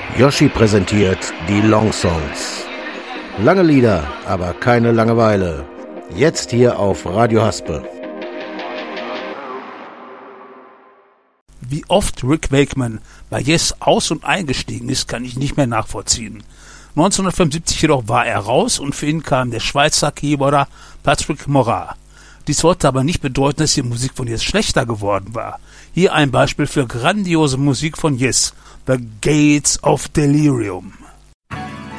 Yoshi präsentiert die Long Songs. Lange Lieder, aber keine Langeweile. Jetzt hier auf Radio Haspe. Wie oft Rick Wakeman bei Yes aus- und eingestiegen ist, kann ich nicht mehr nachvollziehen. 1975 jedoch war er raus und für ihn kam der Schweizer Keyboarder Patrick Morat. Dies sollte aber nicht bedeuten, dass die Musik von Yes schlechter geworden war. Hier ein Beispiel für grandiose Musik von Yes, The Gates of Delirium.